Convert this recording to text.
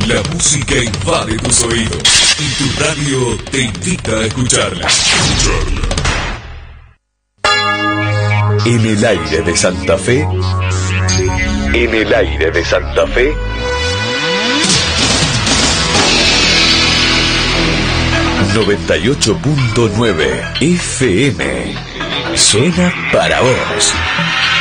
La música invade tus oídos y tu radio te invita a escucharla. En el aire de Santa Fe. En el aire de Santa Fe. ...98.9 FM... suena para vos.